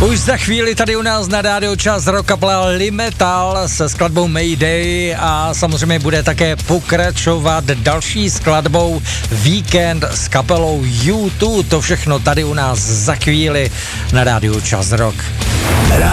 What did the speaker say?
Už za chvíli tady u nás na rádiu Čas Rock kapela Limetal se skladbou Mayday a samozřejmě bude také pokračovat další skladbou Víkend s kapelou U2. To všechno tady u nás za chvíli na rádiu Čas Rock.